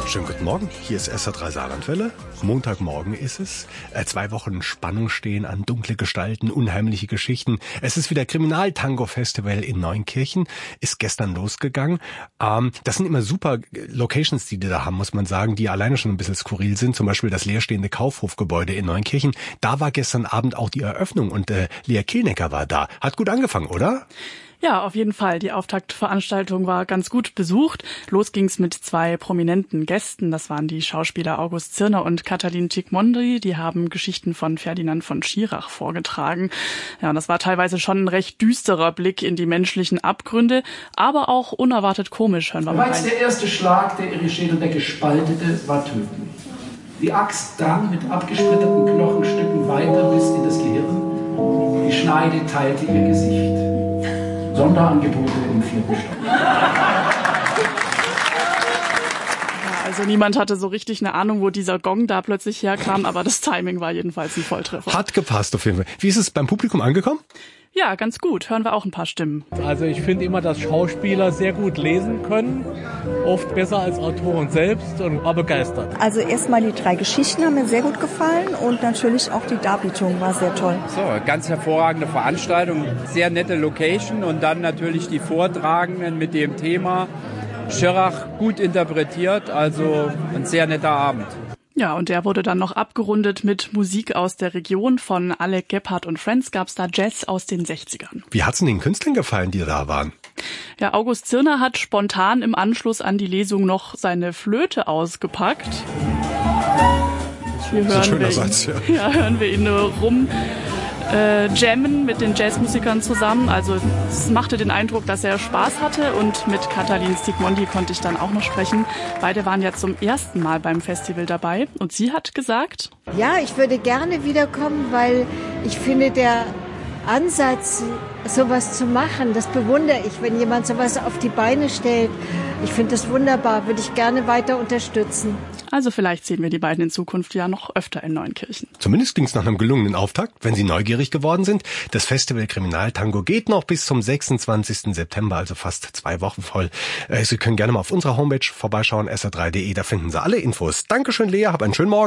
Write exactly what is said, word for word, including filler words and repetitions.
Schönen guten Morgen, hier ist S R drei Saarlandwelle. Montagmorgen ist es. Äh, zwei Wochen Spannung stehen an, dunkle Gestalten, unheimliche Geschichten. Es ist wieder Kriminal-Tango-Festival in Neunkirchen, ist gestern losgegangen. Ähm, das sind immer super Locations, die die da haben, muss man sagen, die alleine schon ein bisschen skurril sind. Zum Beispiel das leerstehende Kaufhofgebäude in Neunkirchen. Da war gestern Abend auch die Eröffnung und äh, Lea Kielnecker war da. Hat gut angefangen, oder? Ja, auf jeden Fall. Die Auftaktveranstaltung war ganz gut besucht. Los ging's mit zwei prominenten Gästen. Das waren die Schauspieler August Zirner und Katalin Cic-Mondri. Die haben Geschichten von Ferdinand von Schirach vorgetragen. Ja, und das war teilweise schon ein recht düsterer Blick in die menschlichen Abgründe, aber auch unerwartet komisch. Hören wir mal rein. Bereits der erste Schlag, der ihre Schädeldecke spaltete, war tödlich. Die Axt drang mit abgesplitterten Knochenstücken weiter bis in das Gehirn. Die Schneide teilte ihr Gesicht. Sonderangebote im vierten Stock. Also niemand hatte so richtig eine Ahnung, wo dieser Gong da plötzlich herkam, aber das Timing war jedenfalls ein Volltreffer. Hat gepasst auf jeden Fall. Wie ist es beim Publikum angekommen? Ja, ganz gut. Hören wir auch ein paar Stimmen. Also ich finde immer, dass Schauspieler sehr gut lesen können, oft besser als Autoren selbst, und war begeistert. Also erstmal die drei Geschichten haben mir sehr gut gefallen und natürlich auch die Darbietung war sehr toll. So, ganz hervorragende Veranstaltung, sehr nette Location und dann natürlich die Vortragenden mit dem Thema. Schirach gut interpretiert, also ein sehr netter Abend. Ja, und der wurde dann noch abgerundet mit Musik aus der Region. Von Alec Gebhardt und Friends gab's da Jazz aus den sechzigern. Wie hat's denn den Künstlern gefallen, die da waren? Ja, August Zirner hat spontan im Anschluss an die Lesung noch seine Flöte ausgepackt. Hier hören, schöner wir ihn, Satz, ja. Ja, hören wir ihn rum äh, jammen mit den Jazzmusikern zusammen. Also es machte den Eindruck, dass er Spaß hatte, und mit Katalin Cic-Mondri konnte ich dann auch noch sprechen. Beide waren ja zum ersten Mal beim Festival dabei, und sie hat gesagt: Ja, ich würde gerne wiederkommen, weil ich finde, der Ansatz, sowas zu machen, das bewundere ich, wenn jemand sowas auf die Beine stellt. Ich finde das wunderbar, würde ich gerne weiter unterstützen. Also vielleicht sehen wir die beiden in Zukunft ja noch öfter in Neunkirchen. Zumindest klingt es nach einem gelungenen Auftakt, wenn Sie neugierig geworden sind. Das Festival Kriminal-Tango geht noch bis zum sechsundzwanzigsten September, also fast zwei Wochen voll. Sie können gerne mal auf unserer Homepage vorbeischauen, S R drei Punkt de, da finden Sie alle Infos. Dankeschön, Lea, hab einen schönen Morgen.